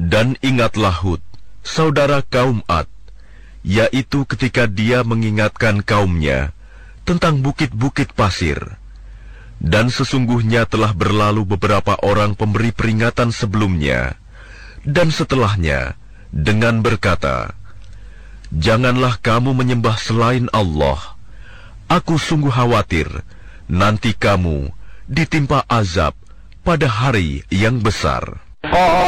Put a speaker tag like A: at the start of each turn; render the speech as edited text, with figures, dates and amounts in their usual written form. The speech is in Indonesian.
A: Dan ingatlah Hud, saudara kaum Ad, yaitu ketika dia mengingatkan kaumnya tentang bukit-bukit pasir. Dan sesungguhnya telah berlalu beberapa orang pemberi peringatan sebelumnya dan setelahnya dengan berkata, "Janganlah kamu menyembah selain Allah. Aku sungguh khawatir nanti kamu ditimpa azab pada hari yang besar."